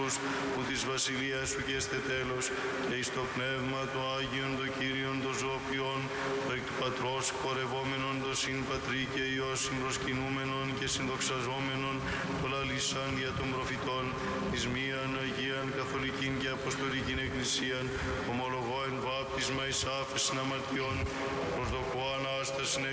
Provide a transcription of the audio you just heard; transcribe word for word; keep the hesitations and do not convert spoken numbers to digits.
αιώνους, που της βασιλείας σου και εστε τέλος, και εις το πνεύμα το Άγιον, το Κύριον, το ζωοποιόν, το εκ του Πατρός χορευόμενον, το συν Πατρί και Υιός συμπροσκυνούμενον και συνδοξαζόμενον, το λαλήσαν δια των προφητών, εις μίαν Αγίαν Καθολικήν και Αποστολικήν Εκκλησίαν, ομολογώ εν βάπτισμα εις άφεσιν αμαρτιών, προσδοκώ Ανάστασιν